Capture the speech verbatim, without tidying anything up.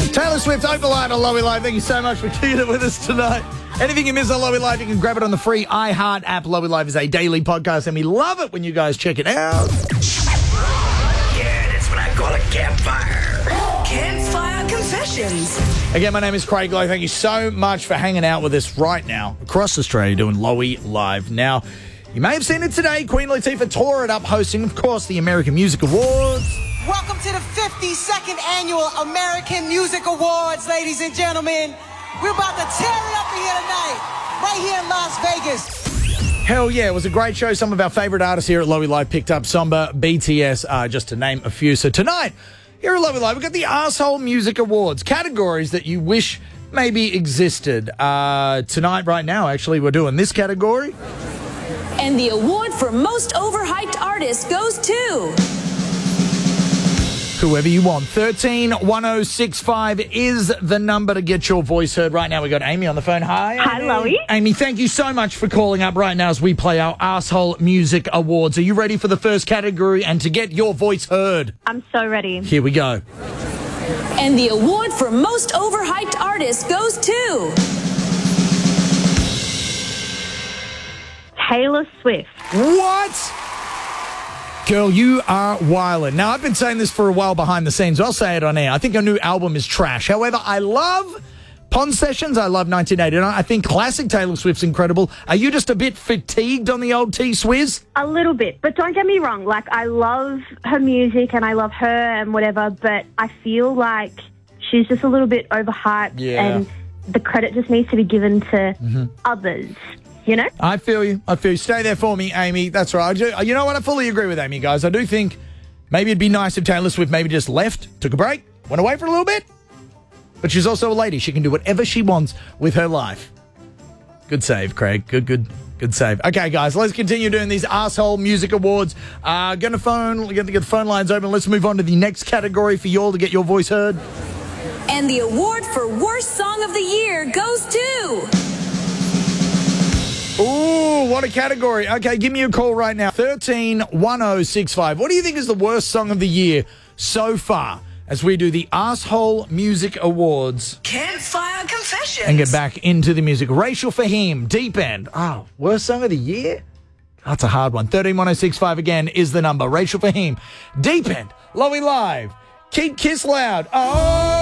Taylor Swift, Open Live on Lowy Live. Thank you so much for kicking it with us tonight. Anything you miss on Lowy Live, you can grab it on the free iHeart app. Lowy Live is a daily podcast, and we love it when you guys check it out. Yeah, that's what I call a campfire. Campfire Confessions. Again, my name is Craig Lowe. Thank you so much for hanging out with us right now across Australia doing Lowy Live. Now, you may have seen it today. Queen Latifah tore it up, hosting, of course, the American Music Awards. Welcome to the fifty-second Annual American Music Awards, ladies and gentlemen. We're about to tear it up in here tonight, right here in Las Vegas. Hell yeah, it was a great show. Some of our favourite artists here at Lowy Live picked up Samba, B T S, uh, just to name a few. So tonight, here at Lowy Live, we've got the Arsehole Music Awards, categories that you wish maybe existed. Uh, tonight, right now, actually, we're doing this category. And the award for most overhyped artist goes to... whoever you want. thirteen one oh six five is the number to get your voice heard. Right now, we got Amy on the phone. Hi, Amy. Hi, Lowy. Amy, thank you so much for calling up right now as we play our Arsehole Music Awards. Are you ready for the first category and to get your voice heard? I'm so ready. Here we go. And the award for most overhyped artist goes to... Taylor Swift. What? Girl, you are wildin'. Now, I've been saying this for a while behind the scenes. I'll say it on air. I think her new album is trash. However, I love Pond Sessions. I love nineteen eighty-nine. I think classic Taylor Swift's incredible. Are you just a bit fatigued on the old T-Swizz? A little bit, but don't get me wrong. Like, I love her music and I love her and whatever, but I feel like she's just a little bit overhyped Yeah. and the credit just needs to be given to Mm-hmm. others, you know? I feel you. I feel you. Stay there for me, Amy. That's right. I do, you know what? I fully agree with Amy, guys. I do think maybe it'd be nice if Taylor Swift maybe just left, took a break, went away for a little bit. But she's also a lady. She can do whatever she wants with her life. Good save, Craig. Good, good, good save. Okay, guys, let's continue doing these Arsehole Music Awards. Uh, going to phone, we're going to get the phone lines open. Let's move on to the next category for you all to get your voice heard. And the award for worst song of the year goes to... Ooh, what a category. Okay, give me a call right now. thirteen one oh six five. What do you think is the worst song of the year so far as we do the Arsehole Music Awards Campfire Confessions. and get back into the music? Rachel Fahim, Deep End. Oh, worst song of the year? That's a hard one. thirteen one oh six five again is the number. Rachel Fahim, Deep End, Lowy Live. Keep Kiss Loud. Oh!